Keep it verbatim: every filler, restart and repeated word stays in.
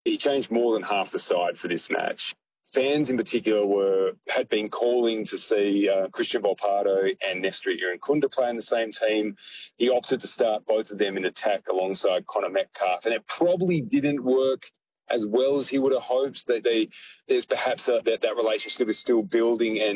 He changed more than half the side for this match. Fans in particular were had been calling to see uh, Christian Volpato and Nestor Irankunda play in the same team. He opted to start both of them in attack alongside Connor Metcalf, and it probably didn't work as well as he would have hoped. That they, there's perhaps a, that that relationship is still building, and